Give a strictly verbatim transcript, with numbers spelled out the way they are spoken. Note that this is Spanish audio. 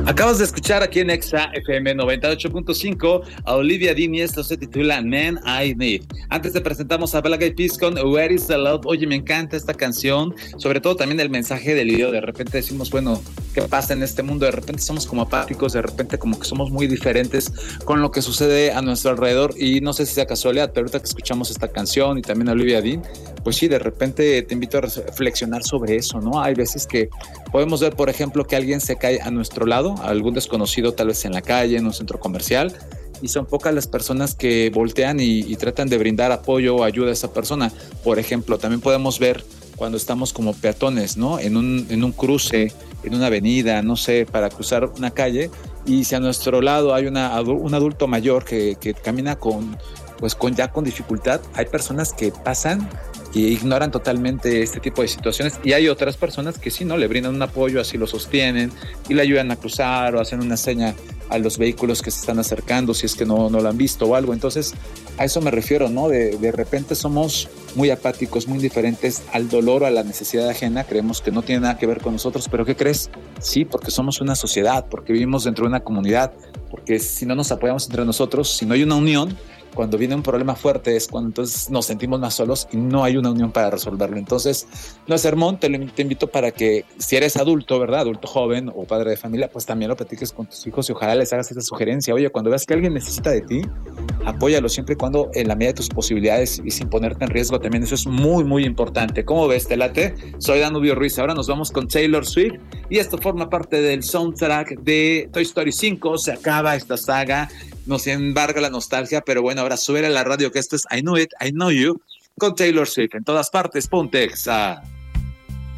Acabas de escuchar aquí en Exa F M noventa y ocho punto cinco a Olivia Dean y esto se titula Man I Need. Antes te presentamos a Black Eyed Peas con Where is the Love. Oye, me encanta esta canción, sobre todo también el mensaje del video. De repente decimos, bueno, ¿qué pasa en este mundo? De repente somos como apáticos, de repente como que somos muy diferentes con lo que sucede a nuestro alrededor y no sé si sea casualidad, pero ahorita que escuchamos esta canción y también a Olivia Dean, pues sí, de repente te invito a reflexionar sobre eso, ¿no? Hay veces que podemos ver, por ejemplo, que alguien se cae a nuestro lado, algún desconocido tal vez en la calle, en un centro comercial, y son pocas las personas que voltean y, y tratan de brindar apoyo o ayuda a esa persona. Por ejemplo, también podemos ver cuando estamos como peatones, ¿no? En un, en un cruce, en una avenida, no sé, para cruzar una calle, y si a nuestro lado hay una, un adulto mayor que, que camina con, pues con, ya con dificultad, hay personas que pasan y ignoran totalmente este tipo de situaciones, y hay otras personas que sí, ¿no? Le brindan un apoyo, así lo sostienen y le ayudan a cruzar o hacen una seña a los vehículos que se están acercando si es que no, no lo han visto o algo. Entonces a eso me refiero, ¿no? De, de repente somos muy apáticos, muy indiferentes al dolor o a la necesidad ajena, creemos que no tiene nada que ver con nosotros, pero ¿qué crees? Sí, porque somos una sociedad, porque vivimos dentro de una comunidad, porque si no nos apoyamos entre nosotros, si no hay una unión, cuando viene un problema fuerte es cuando entonces nos sentimos más solos y no hay una unión para resolverlo. Entonces, no es sermón, te, te invito para que si eres adulto, ¿verdad? Adulto joven o padre de familia, pues también lo platiques con tus hijos y ojalá les hagas esa sugerencia. Oye, cuando veas que alguien necesita de ti, apóyalo siempre y cuando en la medida de tus posibilidades y sin ponerte en riesgo también. Eso es muy, muy importante. ¿Cómo ves? ¿Te late? Soy Danubio Ruiz. Ahora nos vamos con Taylor Swift y esto forma parte del soundtrack de Toy Story cinco. Se acaba esta saga. Nos embarga la nostalgia, pero bueno, ahora sube a la radio que esto es I Know It, I Know You con Taylor Swift. En todas partes, ponte Exa.